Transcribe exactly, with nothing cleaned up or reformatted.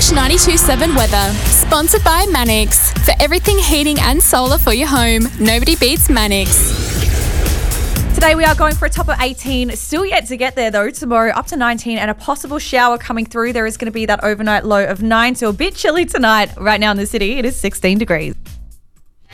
Fresh ninety-two point seven weather. Sponsored by Mannix. For everything heating and solar for your home, nobody beats Mannix. Today we are going for a top of eighteen. Still yet to get there though. Tomorrow up to nineteen and a possible shower coming through. There is going to be that overnight low of nine, so a bit chilly tonight. Right now in the city, it is sixteen degrees.